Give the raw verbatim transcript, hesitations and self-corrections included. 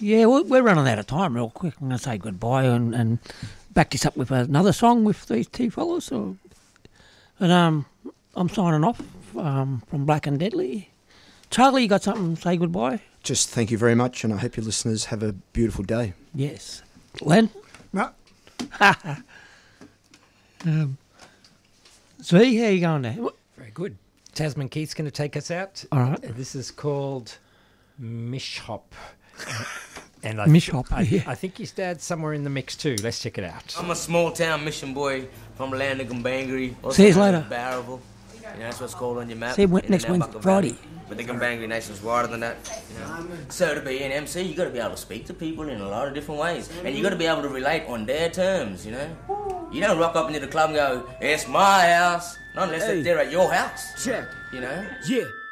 Yeah, we're, we're running out of time real quick. I'm going to say goodbye and, and back this up with another song with these two fellas. So, and um, I'm signing off um, from Black and Deadly. Charlie, you got something to say goodbye? Just thank you very much, and I hope your listeners have a beautiful day. Yes. Len? No. um, Z, how you going there? Very good. Tasman Keith's going to take us out. All right. This is called Mishhop. And I, Mishhop, I, yeah. I think his dad's somewhere in the mix too. Let's check it out. I'm a small town mission boy from the land of Gumbangri. See you later. Barrowville. You know, that's what's called on your map. See you in next the Wednesday, Nambucca Friday. Valley. But the Gumbangri Nation's wider than that. You know. So to be an M C, you got to be able to speak to people in a lot of different ways, and you got to be able to relate on their terms. You know, you don't rock up into the club and go, "It's my house," not unless Hey. they're at your house. Check. You know. Yeah.